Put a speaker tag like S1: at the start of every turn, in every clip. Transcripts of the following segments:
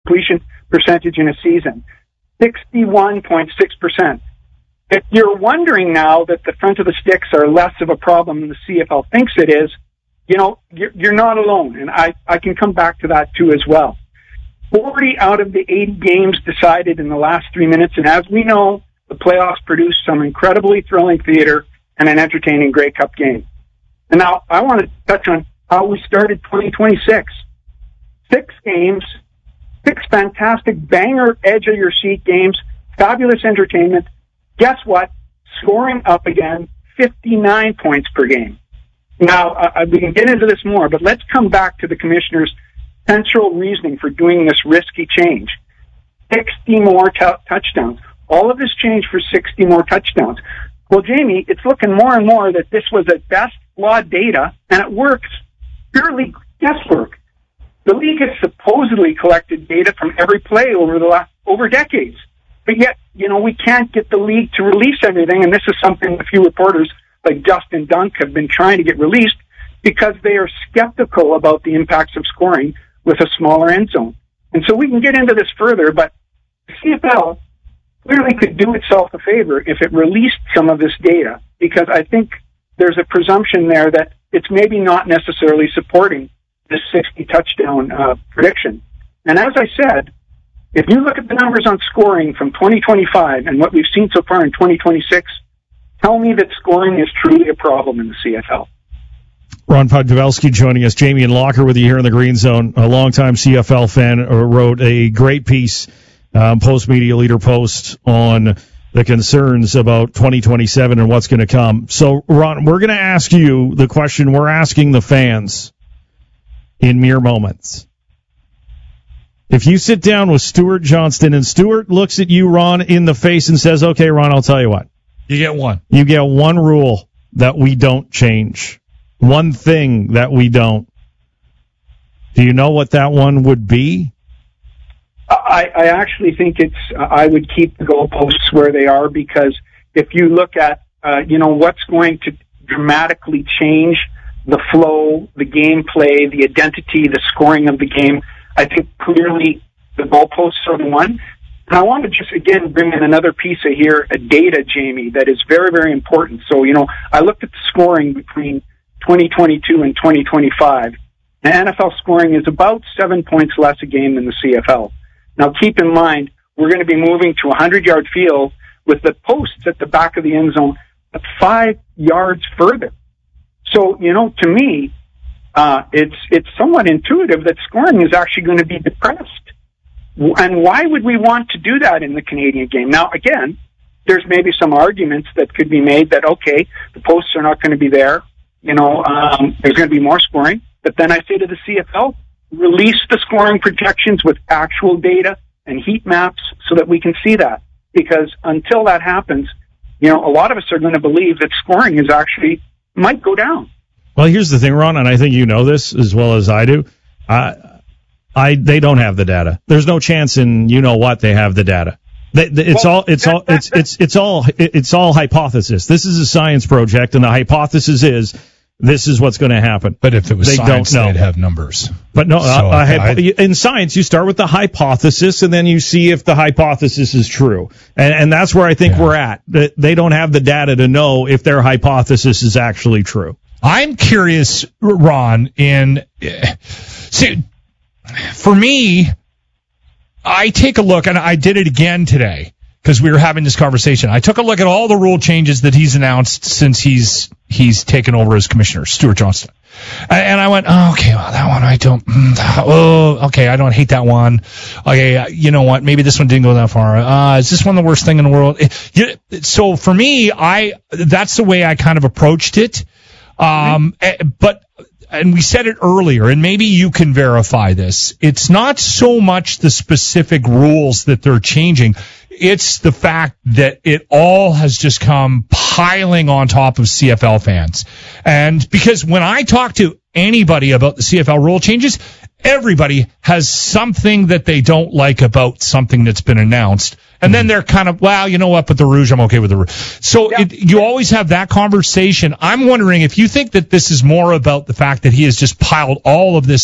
S1: completion percentage in a season. 61.6%. If you're wondering now that the front of the sticks are less of a problem than the CFL thinks it is, you're not alone. And I can come back to that too as well. 40 out of the 80 games decided in the last 3 minutes. And as we know, the playoffs produce some incredibly thrilling theater and an entertaining Grey Cup game. And now I want to touch on how we started 2026. 6 games, 6 fantastic banger edge-of-your-seat games, fabulous entertainment. Guess what? Scoring up again, 59 points per game. Now, we can get into this more, but let's come back to the commissioner's central reasoning for doing this risky change. 60 more touchdowns. All of this change for 60 more touchdowns. Well, Jamie, it's looking more and more that this was at best flawed data, and it works purely guesswork. The league has supposedly collected data from every play over decades. But yet, we can't get the league to release everything, and this is something a few reporters like Justin Dunk have been trying to get released because they are skeptical about the impacts of scoring with a smaller end zone. And so we can get into this further, but the CFL clearly could do itself a favor if it released some of this data, because I think there's a presumption there that it's maybe not necessarily supporting this 60 touchdown prediction. And as I said, if you look at the numbers on scoring from 2025 and what we've seen so far in 2026, tell me that scoring is truly a problem in the CFL.
S2: Ron Podgowski joining us. Jamie and Locker with you here in the Green Zone. A longtime CFL fan wrote a great piece, Post Media Leader Post, on the concerns about 2027 and what's going to come. So, Ron, we're going to ask you the question we're asking the fans in mere moments. If you sit down with Stuart Johnston and Stuart looks at you, Ron, in the face and says, okay, Ron, I'll tell you what.
S3: You get one.
S2: You get one rule that we don't change. One thing that we don't. Do you know what that one would be?
S1: I actually think I would keep the goalposts where they are, because if you look at, what's going to dramatically change the flow, the gameplay, the identity, the scoring of the game, I think clearly the goalposts are the one. And I want to just, again, bring in another piece of data, Jamie, that is very, very important. So, I looked at the scoring between 2022 and 2025. The NFL scoring is about 7 points less a game than the CFL. Now, keep in mind, we're going to be moving to a 100-yard field with the posts at the back of the end zone at 5 yards further. So, to me, it's somewhat intuitive that scoring is actually going to be depressed. And why would we want to do that in the Canadian game? Now, again, there's maybe some arguments that could be made that, okay, the posts are not going to be there. There's going to be more scoring. But then I say to the CFL, release the scoring projections with actual data and heat maps so that we can see that. Because until that happens, a lot of us are going to believe that scoring is actually might go down.
S2: Well, here's the thing, Ron, and I think you know this as well as I do. They don't have the data. There's no chance in they have the data. It's all hypothesis. This is a science project, and the hypothesis is this is what's going to happen.
S3: But if it was science, they'd have numbers.
S2: But no, in science, you start with the hypothesis, and then you see if the hypothesis is true. And that's where I think we're at. They don't have the data to know if their hypothesis is actually true.
S3: I'm curious, Ron, for me, I take a look, and I did it again today because we were having this conversation. I took a look at all the rule changes that he's announced since he's taken over as commissioner, Stuart Johnston. And I went, okay, well, that one I don't, I don't hate that one. Okay, you know what, maybe this one didn't go that far. Is this one the worst thing in the world? So for me, that's the way I kind of approached it. And we said it earlier, and maybe you can verify this. It's not so much the specific rules that they're changing. It's the fact that it all has just come piling on top of CFL fans. And because when I talk to anybody about the CFL rule changes, everybody has something that they don't like about something that's been announced. And then they're kind of, well, you know what, but the Rouge, I'm okay with the Rouge. So you always have that conversation. I'm wondering if you think that this is more about the fact that he has just piled all of this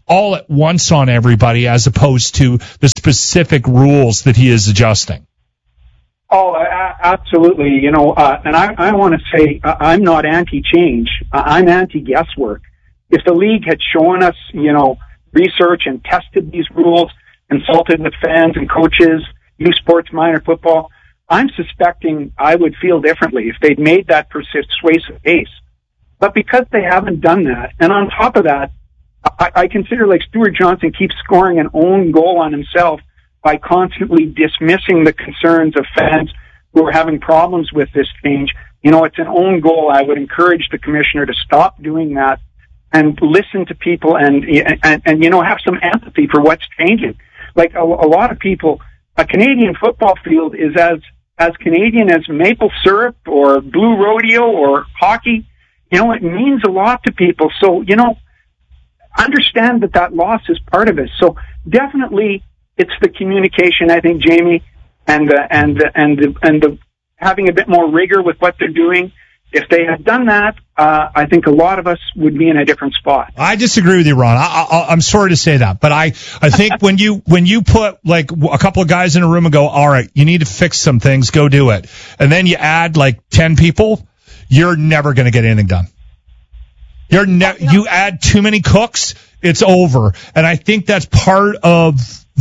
S3: all at once on everybody as opposed to the specific rules that he is adjusting.
S1: Oh, absolutely. You know, and I want to say I'm not anti-change. I'm anti-guesswork. If the league had shown us, you know, research and tested these rules, consulted with fans and coaches, youth sports, minor football, I'm suspecting I would feel differently if they'd made that persuasive case. But because they haven't done that, and on top of that, I consider like Stuart Johnson keeps scoring an own goal on himself by constantly dismissing the concerns of fans who are having problems with this change. You know, it's an own goal. I would encourage the commissioner to stop doing that and listen to people and you know, have some empathy for what's changing. Like a lot of people, a Canadian football field is as Canadian as maple syrup or blue rodeo or hockey. You know, it means a lot to people. So, you know, understand that loss is part of it. So definitely it's the communication, I think, Jamie, and the having a bit more rigor with what they're doing. If they had done that, I think a lot of us would be in a different spot.
S3: I disagree with you, Ron. I'm sorry to say that, but I think when you put like a couple of guys in a room and go, all right, you need to fix some things, go do it, and then you add like 10 people, you're never going to get anything done. You add too many cooks, it's over. And I think that's part of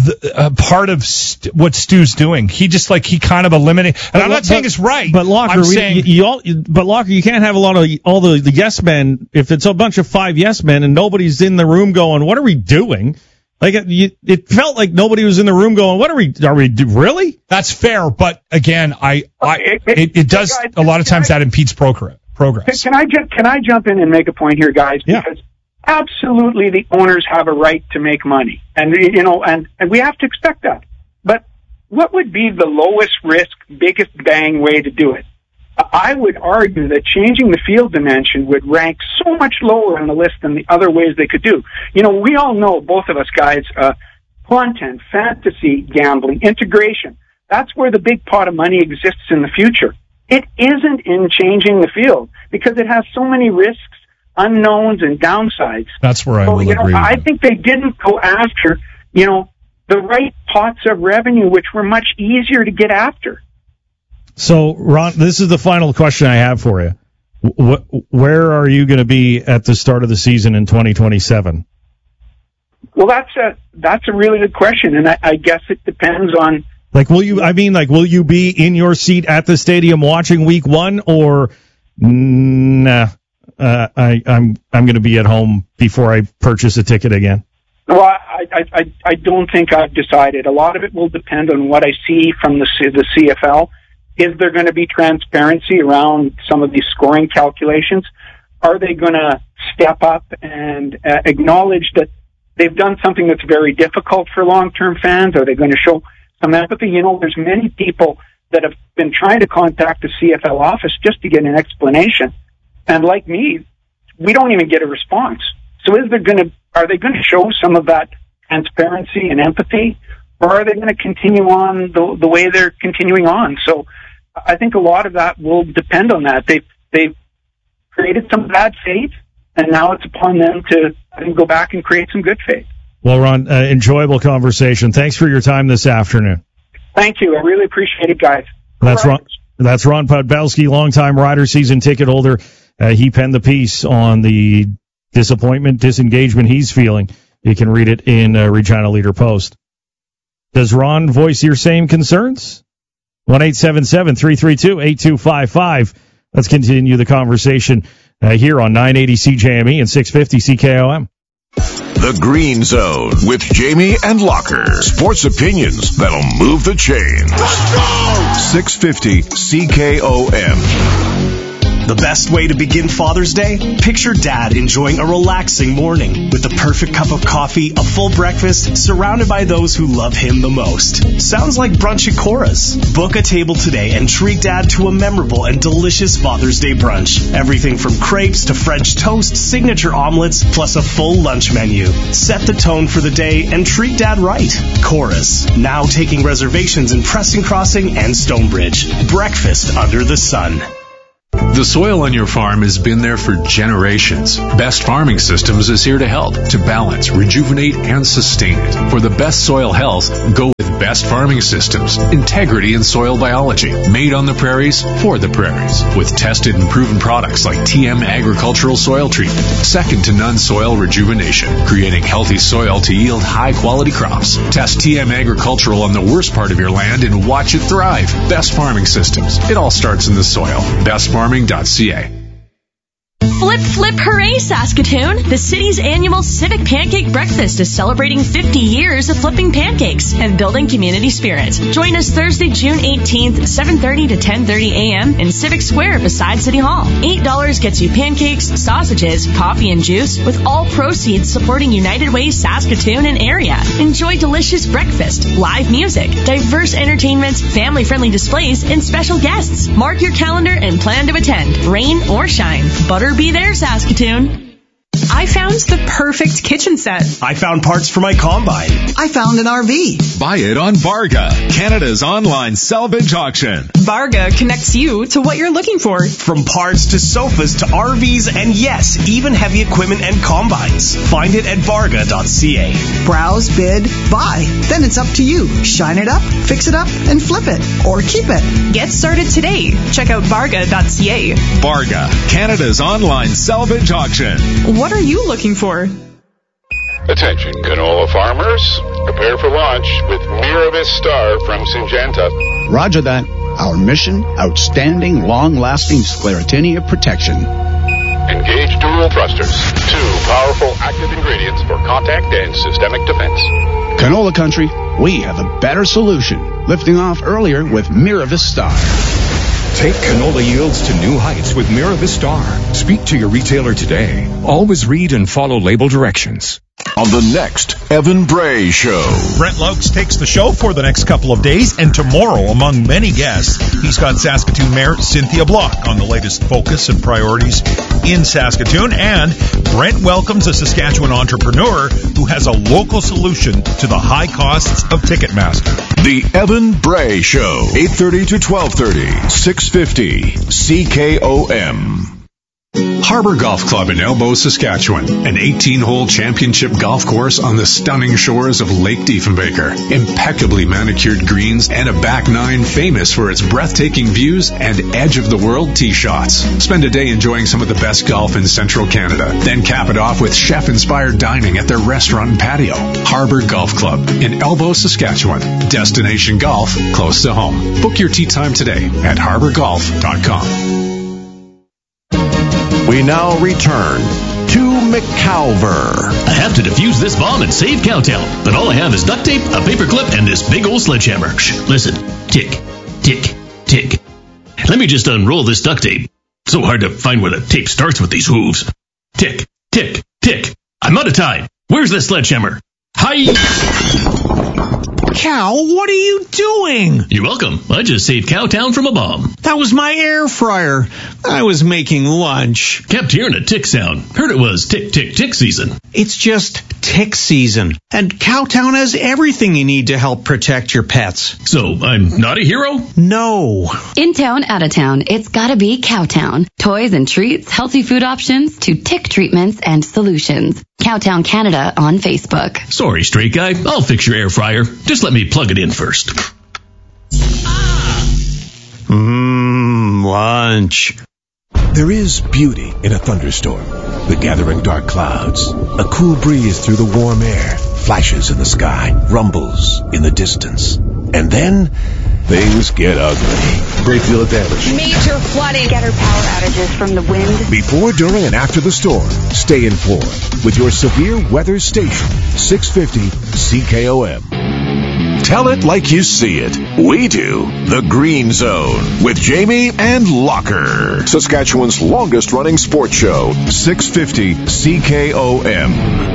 S3: what Stu's doing. He kind of eliminated. And I'm not saying it's right.
S2: But Locker, you can't have all the yes men if it's a bunch of 5 yes men and nobody's in the room going, what are we doing? Like it felt like nobody was in the room going, what are we really?
S3: That's fair, but again, it does a lot of times that impedes progress.
S1: Can I jump in and make a point here, guys?
S2: Yeah.
S1: Because absolutely the owners have a right to make money, and you know, and we have to expect that. But what would be the lowest risk, biggest bang way to do it? I would argue that changing the field dimension would rank so much lower on the list than the other ways they could do. You know, we all know, both of us guys, content, fantasy, gambling, integration. That's where the big pot of money exists in the future. It isn't in changing the field because it has so many risks, unknowns, and downsides.
S3: That's where I will agree with
S1: I think they didn't go after, you know, the right pots of revenue, which were much easier to get after.
S2: So, Ron, this is the final question I have for you. Where are you going to be at the start of the season in 2027?
S1: Well, that's a really good question, and I guess it depends on.
S2: Like, will you be in your seat at the stadium watching week 1, or nah? I'm going to be at home before I purchase a ticket again.
S1: Well, I don't think I've decided. A lot of it will depend on what I see from the CFL. Is there going to be transparency around some of these scoring calculations? Are they going to step up and acknowledge that they've done something that's very difficult for long-term fans? Are they going to show some empathy? You know, there's many people that have been trying to contact the CFL office just to get an explanation. And like me, we don't even get a response. So are they going to show some of that transparency and empathy, or are they going to continue on the way they're continuing on? So I think a lot of that will depend on that. They've created some bad faith, and now it's upon them to, I think, go back and create some good faith.
S2: Well, Ron, enjoyable conversation. Thanks for your time this afternoon.
S1: Thank you. I really appreciate it, guys.
S2: That's Ron Podbelski, longtime Rider season ticket holder. He penned the piece on the disengagement he's feeling. You can read it in Regina Leader-Post. Does Ron voice your same concerns? 1-877-332-8255. Let's continue the conversation here on 980 CJME and 650 CKOM.
S4: The Green Zone with Jamie and Locker. Sports opinions that'll move the chains. Let's go! 650 CKOM.
S5: The best way to begin Father's Day? Picture Dad enjoying a relaxing morning with the perfect cup of coffee, a full breakfast, surrounded by those who love him the most. Sounds like brunch at Cora's. Book a table today and treat Dad to a memorable and delicious Father's Day brunch. Everything from crepes to French toast, signature omelets, plus a full lunch menu. Set the tone for the day and treat Dad right. Cora's, now taking reservations in Preston Crossing and Stonebridge. Breakfast under the sun.
S6: The soil on your farm has been there for generations. Best Farming Systems is here to help, to balance, rejuvenate, and sustain it. For the best soil health, go with Best Farming Systems. Integrity in soil biology. Made on the prairies, for the prairies. With tested and proven products like TM Agricultural Soil Treatment. Second to none soil rejuvenation. Creating healthy soil to yield high-quality crops. Test TM Agricultural on the worst part of your land and watch it thrive. Best Farming Systems. It all starts in the soil. BestFarming.ca.
S7: Flip, flip, hooray, Saskatoon! The city's annual Civic Pancake Breakfast is celebrating 50 years of flipping pancakes and building community spirit. Join us Thursday, June 18th, 7:30 to 10:30 a.m. in Civic Square beside City Hall. $8 gets you pancakes, sausages, coffee, and juice, with all proceeds supporting United Way Saskatoon and area. Enjoy delicious breakfast, live music, diverse entertainment, family-friendly displays, and special guests. Mark your calendar and plan to attend, rain or shine. Butter be there, Saskatoon.
S8: I found the perfect kitchen set.
S5: I found parts for my combine.
S9: I found an RV.
S10: Buy it on Varga, Canada's online salvage auction.
S8: Varga connects you to what you're looking for.
S5: From parts to sofas to RVs and yes, even heavy equipment and combines. Find it at varga.ca.
S9: Browse, bid, buy. Then it's up to you. Shine it up, fix it up, and flip it. Or keep it.
S8: Get started today. Check out varga.ca.
S10: Varga, Canada's online salvage auction.
S8: What are you looking for?
S11: Attention, canola farmers. Prepare for launch with Miravis Star from Syngenta.
S12: Roger that. Our mission, outstanding, long-lasting sclerotinia protection.
S11: Engage dual thrusters. 2 powerful active ingredients for contact and systemic defense.
S12: Canola country, we have a better solution. Lifting off earlier with Miravis Star.
S13: Take canola yields to new heights with Miravis Star. Speak to your retailer today. Always read and follow label directions.
S4: On the next Evan Bray Show.
S14: Brent Laux takes the show for the next couple of days, and tomorrow, among many guests, he's got Saskatoon Mayor Cynthia Block on the latest focus and priorities in Saskatoon, and Brent welcomes a Saskatchewan entrepreneur who has a local solution to the high costs of Ticketmaster.
S4: The Evan Bray Show, 8:30 to 12:30, 650 CKOM.
S6: Harbor Golf Club in Elbow, Saskatchewan. An 18-hole championship golf course on the stunning shores of Lake Diefenbaker. Impeccably manicured greens and a back nine famous for its breathtaking views and edge-of-the-world tee shots. Spend a day enjoying some of the best golf in central Canada. Then cap it off with chef-inspired dining at their restaurant and patio. Harbor Golf Club in Elbow, Saskatchewan. Destination golf close to home. Book your tee time today at harborgolf.com.
S4: We now return to McCalver.
S15: I have to defuse this bomb and save Cowtown, but all I have is duct tape, a paper clip, and this big old sledgehammer. Shh, listen. Tick, tick, tick. Let me just unroll this duct tape. So hard to find where the tape starts with these hooves. Tick, tick, tick. I'm out of time. Where's the sledgehammer? Hi!
S16: Cal, what are you doing?
S15: You're welcome. I just saved Cowtown from a bomb.
S16: That was my air fryer. I was making lunch.
S15: Kept hearing a tick sound. Heard it was tick, tick, tick season.
S16: It's just tick season. And Cowtown has everything you need to help protect your pets.
S15: So I'm not a hero?
S16: No.
S17: In town, out of town, it's gotta be Cowtown. Toys and treats, healthy food options, to tick treatments and solutions. Cowtown Canada on Facebook.
S15: Sorry, straight guy. I'll fix your air fryer. Just let me plug it in first.
S16: Lunch.
S18: There is beauty in a thunderstorm. The gathering dark clouds, a cool breeze through the warm air, flashes in the sky, rumbles in the distance. And then things get ugly. Great deal of damage.
S19: Major flooding. Getter power outages from the wind.
S18: Before, during, and after the storm, stay informed with your severe weather station, 650 CKOM.
S4: Tell it like you see it. We do. The Green Zone with Jamie and Locker. Saskatchewan's longest running sports show, 650 CKOM.